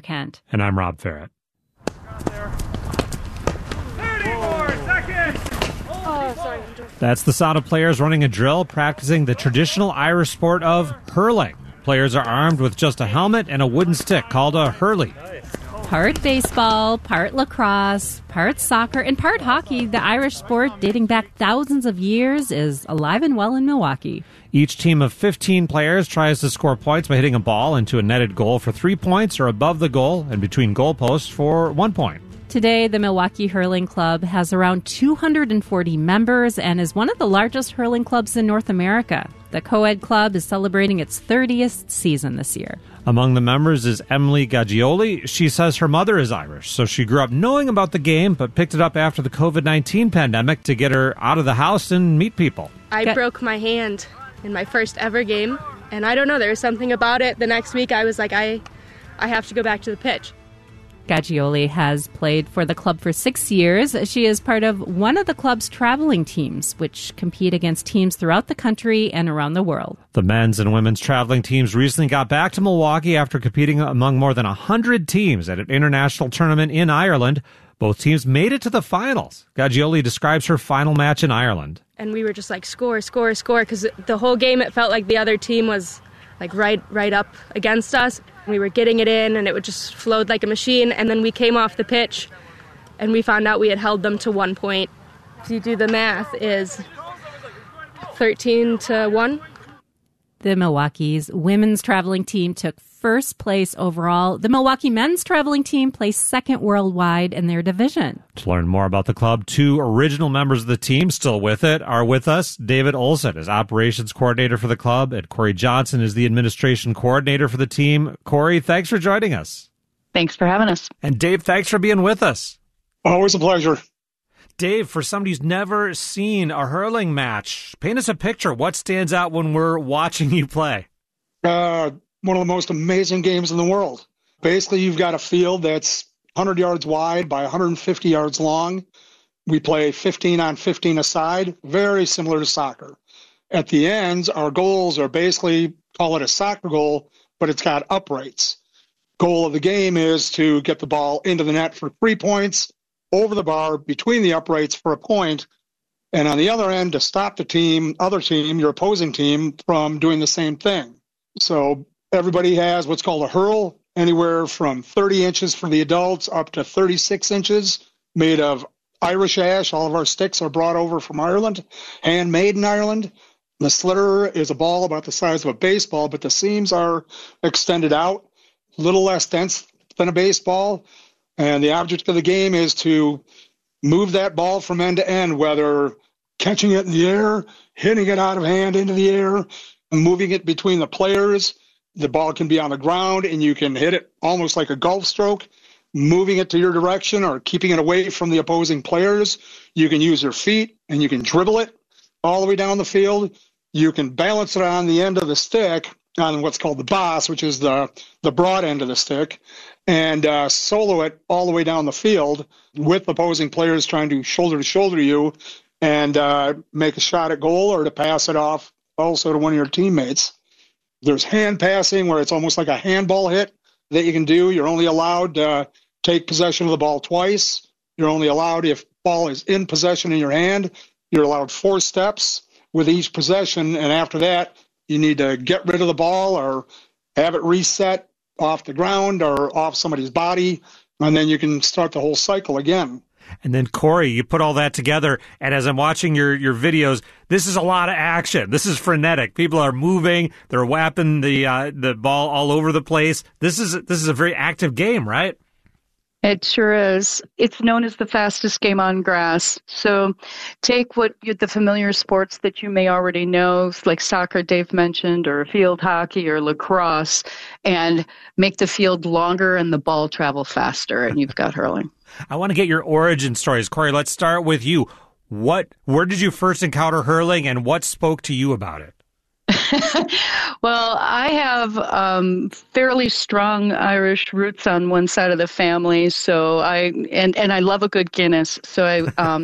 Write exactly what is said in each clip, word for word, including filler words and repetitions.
Kent. And I'm Rob Ferret. That's the sound of players running a drill, practicing the traditional Irish sport of hurling. Players are armed with just a helmet and a wooden stick called a hurley. Part baseball, part lacrosse, part soccer, and part hockey, the Irish sport dating back thousands of years is alive and well in Milwaukee. Each team of fifteen players tries to score points by hitting a ball into a netted goal for three points or above the goal and between goalposts for one point. Today, the Milwaukee Hurling Club has around two hundred forty members and is one of the largest hurling clubs in North America. The co-ed club is celebrating its thirtieth season this year. Among the members is Emily Gaggioli. She says her mother is Irish, so she grew up knowing about the game, but picked it up after the covid nineteen pandemic to get her out of the house and meet people. I Get- broke my hand in my first ever game, and I don't know, there was something about it. The next week I was like, I, I have to go back to the pitch. Gaggioli has played for the club for six years. She is part of one of the club's traveling teams, which compete against teams throughout the country and around the world. The men's and women's traveling teams recently got back to Milwaukee after competing among more than one hundred teams at an international tournament in Ireland. Both teams made it to the finals. Gaggioli describes her final match in Ireland. And we were just like, score, score, score, because the whole game it felt like the other team was like right, right up against us. We were getting it in, and it would just flowed like a machine. And then we came off the pitch, and we found out we had held them to one point. If you do the math, is thirteen to one. The Milwaukee's women's traveling team took first place overall. The Milwaukee men's traveling team placed second worldwide in their division. To learn more about the club, two original members of the team still with it are with us. David Olson is operations coordinator for the club, and Corey Johnson is the administration coordinator for the team. Corey, thanks for joining us. Thanks for having us. And Dave, thanks for being with us. Always a pleasure. Dave, for somebody who's never seen a hurling match, paint us a picture. What stands out when we're watching you play? Uh, one of the most amazing games in the world. Basically, you've got a field that's one hundred yards wide by one hundred fifty yards long. We play fifteen on fifteen aside, very similar to soccer. At the ends, our goals are basically, call it a soccer goal, but it's got uprights. Goal of the game is to get the ball into the net for three points, over the bar, between the uprights for a point, and on the other end to stop the team, other team, your opposing team, from doing the same thing. So everybody has what's called a hurl, anywhere from thirty inches for the adults up to thirty-six inches, made of Irish ash. All of our sticks are brought over from Ireland, handmade in Ireland. The slitter is a ball about the size of a baseball, but the seams are extended out, a little less dense than a baseball. And the object of the game is to move that ball from end to end, whether catching it in the air, hitting it out of hand into the air, moving it between the players. The ball can be on the ground, and you can hit it almost like a golf stroke, moving it to your direction or keeping it away from the opposing players. You can use your feet, and you can dribble it all the way down the field. You can balance it on the end of the stick, on what's called the boss, which is the, the broad end of the stick, and uh, solo it all the way down the field with opposing players trying to shoulder to shoulder you and uh, make a shot at goal or to pass it off also to one of your teammates. There's hand passing where it's almost like a handball hit that you can do. You're only allowed to take possession of the ball twice. You're only allowed, if ball is in possession in your hand, you're allowed four steps with each possession, and after that, you need to get rid of the ball or have it reset off the ground or off somebody's body, and then you can start the whole cycle again. And then, Corey, you put all that together, and as I'm watching your, your videos, this is a lot of action. This is frenetic. People are moving. They're whapping the uh, the ball all over the place. This is this is a very active game, right? It sure is. It's known as the fastest game on grass. So take what you, the familiar sports that you may already know, like soccer Dave mentioned, or field hockey or lacrosse, and make the field longer and the ball travel faster, and you've got hurling. I want to get your origin stories. Corey, let's start with you. What, where did you first encounter hurling, and what spoke to you about it? Well, I have um, fairly strong Irish roots on one side of the family, so I and, and I love a good Guinness. So I um,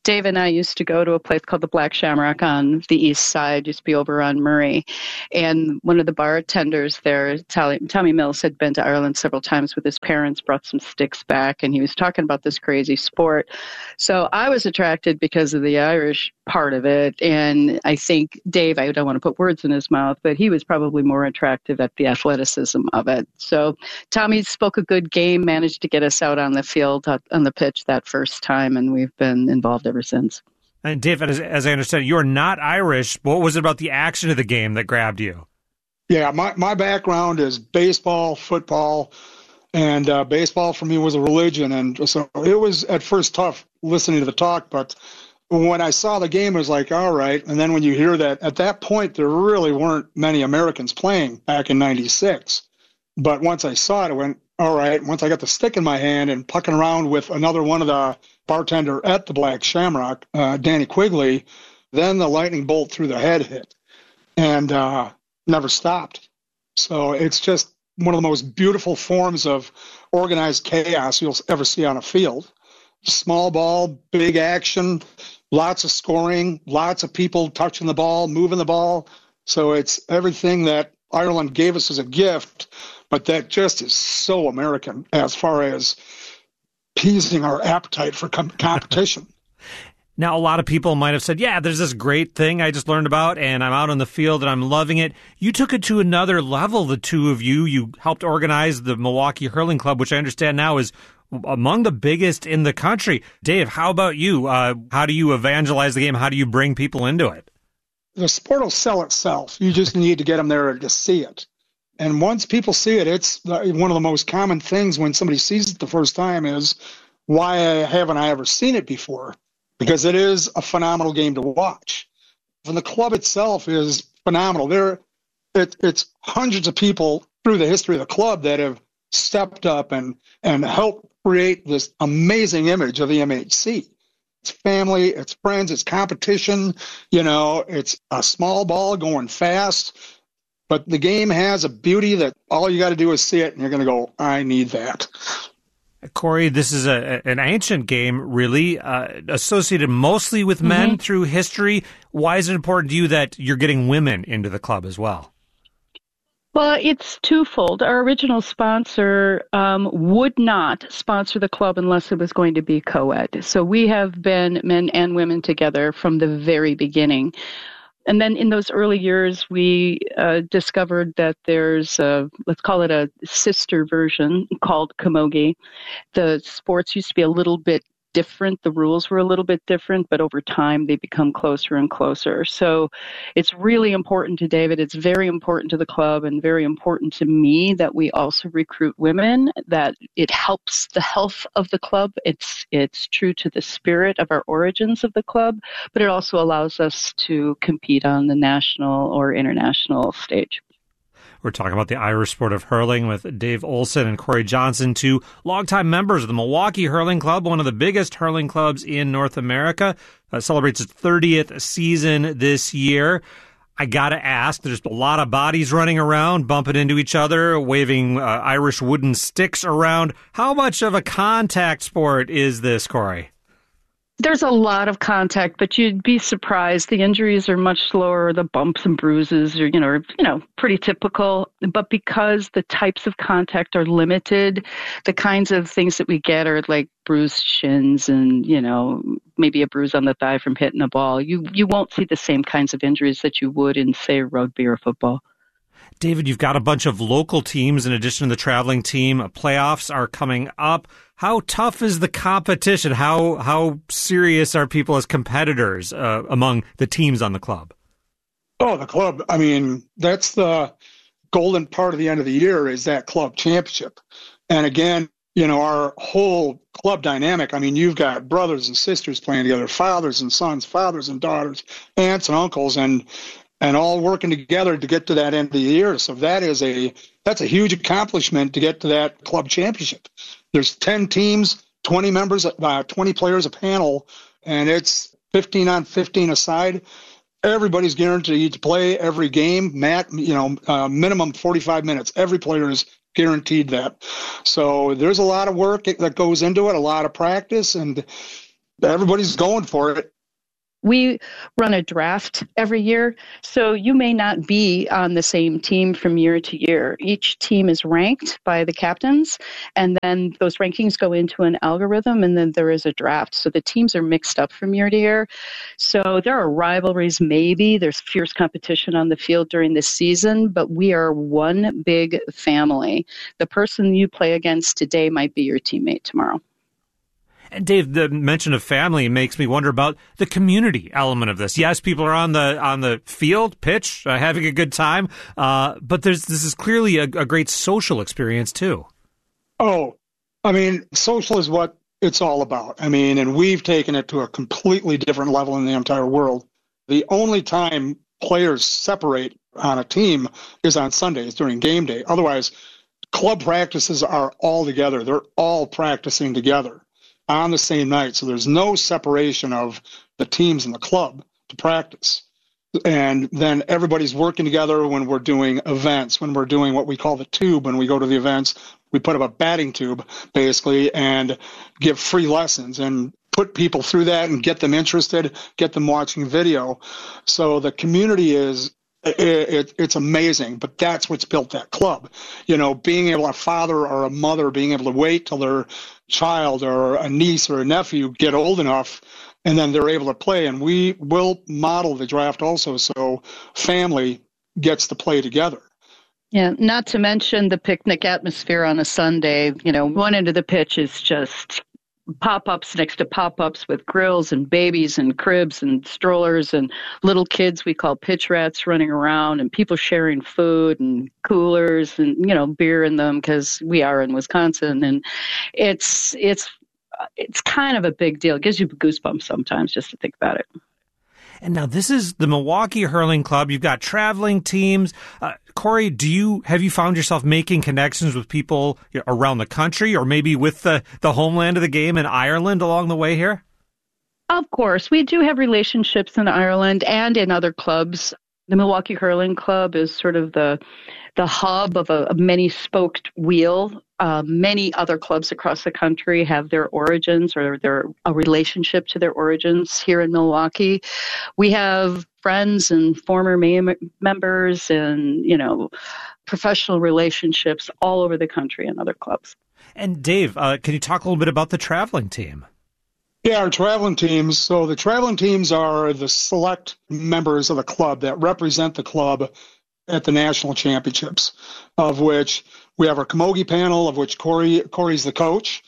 Dave and I used to go to a place called the Black Shamrock on the east side, used to be over on Murray. And one of the bartenders there, Tommy, Tommy Mills, had been to Ireland several times with his parents, brought some sticks back, and he was talking about this crazy sport. So I was attracted because of the Irish part of it. And I think Dave, I don't want to put words in his mouth, but he was probably more attractive at the athleticism of it. So Tommy spoke a good game, managed to get us out on the field, on the pitch that first time, and we've been involved ever since. And Dave, as, as I understand, you're not Irish. What was it about the action of the game that grabbed you? Yeah, my, my background is baseball, football, and uh, baseball for me was a religion. And so it was at first tough listening to the talk, but when I saw the game, it was like, all right. And then when you hear that, at that point, there really weren't many Americans playing back in ninety-six. But once I saw it, I went, all right. Once I got the stick in my hand and pucking around with another one of the bartender at the Black Shamrock, uh, Danny Quigley, then the lightning bolt through the head hit and uh, never stopped. So it's just one of the most beautiful forms of organized chaos you'll ever see on a field. Small ball, big action, lots of scoring, lots of people touching the ball, moving the ball. So it's everything that Ireland gave us as a gift, but that just is so American as far as appeasing our appetite for com- competition. Now, a lot of people might have said, yeah, there's this great thing I just learned about, and I'm out on the field, and I'm loving it. You took it to another level, the two of you. You helped organize the Milwaukee Hurling Club, which I understand now is among the biggest in the country. Dave, how about you? Uh, how do you evangelize the game? How do you bring people into it? The sport will sell itself. You just need to get them there to see it. And once people see it, it's one of the most common things when somebody sees it the first time is, why haven't I ever seen it before? Because it is a phenomenal game to watch. And the club itself is phenomenal. There, it, it's hundreds of people through the history of the club that have stepped up and, and helped create this amazing image of the M H C. It's family, it's friends, it's competition. You know, it's a small ball going fast. But the game has a beauty that all you got to do is see it, and you're going to go, I need that. Corey, this is a, an ancient game, really, uh, associated mostly with men mm-hmm. through history. Why is it important to you that you're getting women into the club as well? Well, it's twofold. Our original sponsor um, would not sponsor the club unless it was going to be co-ed. So we have been men and women together from the very beginning. And then in those early years, we uh, discovered that there's a, let's call it a sister version called Camogie. The sports used to be a little bit different. The rules were a little bit different, but over time they become closer and closer. So it's really important to David. It's very important to the club and very important to me that we also recruit women, that it helps the health of the club. It's it's true to the spirit of our origins of the club, but it also allows us to compete on the national or international stage. We're talking about the Irish sport of hurling with Dave Olson and Corey Johnson, two longtime members of the Milwaukee Hurling Club, one of the biggest hurling clubs in North America. Uh, celebrates its thirtieth season this year. I got to ask, there's a lot of bodies running around, bumping into each other, waving uh, Irish wooden sticks around. How much of a contact sport is this, Corey? There's a lot of contact, but you'd be surprised. The injuries are much slower. The bumps and bruises are, you know, are, you know, pretty typical. But because the types of contact are limited, the kinds of things that we get are like bruised shins and, you know, maybe a bruise on the thigh from hitting a ball. You you won't see the same kinds of injuries that you would in, say, rugby or football. David, you've got a bunch of local teams in addition to the traveling team. Playoffs are coming up. How tough is the competition? How how serious are people as competitors uh, among the teams on the club? Oh, the club. I mean, that's the golden part of the end of the year is that club championship. And again, you know, our whole club dynamic, I mean, you've got brothers and sisters playing together, fathers and sons, fathers and daughters, aunts and uncles, and and all working together to get to that end of the year. So that is a that's a huge accomplishment to get to that club championship. There's ten teams, twenty members, uh, twenty players a panel, and it's fifteen on fifteen a side. Everybody's guaranteed to play every game. Matt, you know, uh, minimum forty-five minutes. Every player is guaranteed that. So there's a lot of work that goes into it, a lot of practice, and everybody's going for it. We run a draft every year, so you may not be on the same team from year to year. Each team is ranked by the captains, and then those rankings go into an algorithm, and then there is a draft. So the teams are mixed up from year to year. So there are rivalries, maybe. There's fierce competition on the field during the season, but we are one big family. The person you play against today might be your teammate tomorrow. And Dave, the mention of family makes me wonder about the community element of this. Yes, people are on the on the field, pitch, uh, having a good time, uh, but there's this is clearly a, a great social experience too. Oh, I mean, social is what it's all about. I mean, and we've taken it to a completely different level in the entire world. The only time players separate on a team is on Sundays during game day. Otherwise, club practices are all together. They're all practicing together on the same night. So there's no separation of the teams in the club to practice. And then everybody's working together when we're doing events, when we're doing what we call the tube. When we go to the events, we put up a batting tube, basically, and give free lessons and put people through that and get them interested, get them watching video. So the community is It, it, it's amazing, but that's what's built that club. You know, being able, a father or a mother being able to wait till their child or a niece or a nephew get old enough, and then they're able to play. And we will model the draft also, so family gets to play together. Yeah, not to mention the picnic atmosphere on a Sunday. You know, one end of the pitch is just pop-ups next to pop-ups with grills and babies and cribs and strollers and little kids we call pitch rats running around, and people sharing food and coolers and, you know, beer in them because we are in Wisconsin. And it's it's it's kind of a big deal. It gives you goosebumps sometimes just to think about it. And now this is the Milwaukee Hurling Club. You've got traveling teams. Uh, Corey, do you have you found yourself making connections with people around the country, or maybe with the, the homeland of the game in Ireland along the way here? Of course. We do have relationships in Ireland and in other clubs. The Milwaukee Hurling Club is sort of the the hub of a, a many-spoked wheel. Uh, many other clubs across the country have their origins or their a relationship to their origins here in Milwaukee. We have friends and former ma- members and, you know, professional relationships all over the country in other clubs. And Dave, uh, can you talk a little bit about the traveling team? Yeah, our traveling teams. So the traveling teams are the select members of the club that represent the club at the national championships, of which we have our camogie panel, of which Corey Corey's the coach.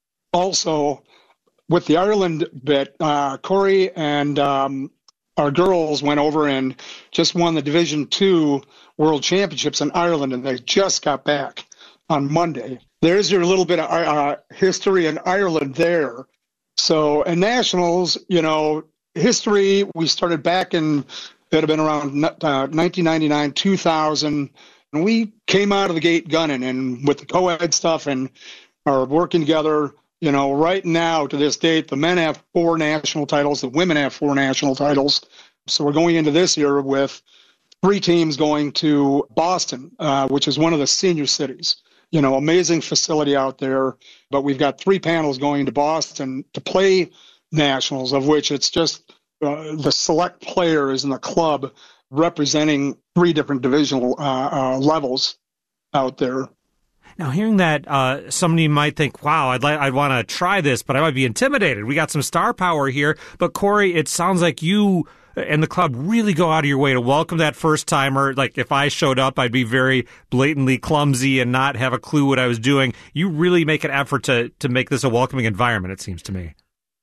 Also, with the Ireland bit, uh, Corey and um, our girls went over and just won the Division Two World Championships in Ireland, and they just got back on Monday. There's your little bit of uh, history in Ireland there. So, and nationals, you know, history, we started back in, it had been around uh, nineteen ninety-nine, two thousand, and we came out of the gate gunning, and with the co-ed stuff and are working together, you know, right now to this date, the men have four national titles, the women have four national titles. So we're going into this year with three teams going to Boston, uh, which is one of the senior cities. You know, amazing facility out there, but we've got three panels going to Boston to play nationals, of which it's just uh, the select players in the club representing three different divisional uh, uh, levels out there. Now, hearing that, uh, somebody might think, wow, I'd like, I'd want to try this, but I might be intimidated. We got some star power here. But Corey, it sounds like you and the club really go out of your way to welcome that first timer. Like if I showed up, I'd be very blatantly clumsy and not have a clue what I was doing. You really make an effort to to make this a welcoming environment, it seems to me.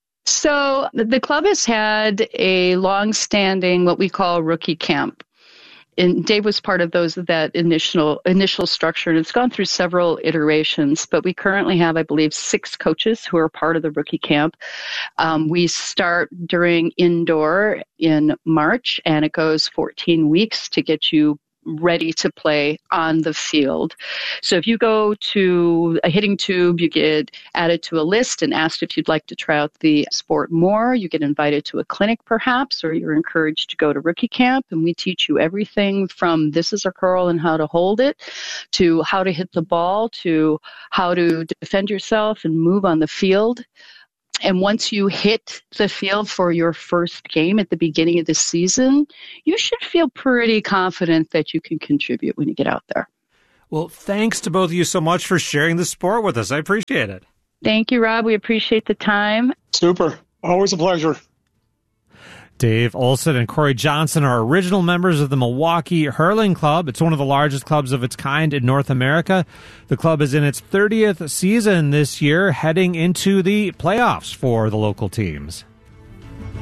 So the club has had a long-standing what we call rookie camp. And Dave was part of those that initial initial structure, and it's gone through several iterations. But we currently have, I believe, six coaches who are part of the rookie camp. Um, we start during indoor in March, and it goes fourteen weeks to get you ready to play on the field. So if you go to a hitting tube, you get added to a list and asked if you'd like to try out the sport more. You get invited to a clinic perhaps, or you're encouraged to go to rookie camp, and we teach you everything from this is a curl and how to hold it, to how to hit the ball, to how to defend yourself and move on the field. And once you hit the field for your first game at the beginning of the season, you should feel pretty confident that you can contribute when you get out there. Well, thanks to both of you so much for sharing the sport with us. I appreciate it. Thank you, Rob. We appreciate the time. Super. Always a pleasure. Dave Olson and Corey Johnson are original members of the Milwaukee Hurling Club. It's one of the largest clubs of its kind in North America. The club is in its thirtieth season this year, heading into the playoffs for the local teams.